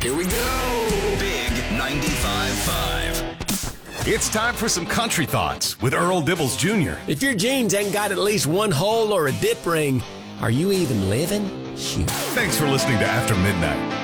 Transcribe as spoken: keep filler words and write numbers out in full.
Here we go. Big ninety-five point five. It's time for some country thoughts with Earl Dibbles Junior If your jeans ain't got at least one hole or a dip ring, are you even living? Shoot. Thanks for listening to After Midnight.